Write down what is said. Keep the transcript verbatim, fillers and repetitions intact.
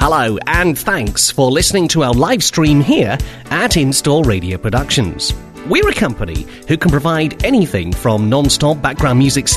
Hello, and thanks for listening to our live stream here at In-Store Radio Productions. We're a company who can provide anything from non-stop background music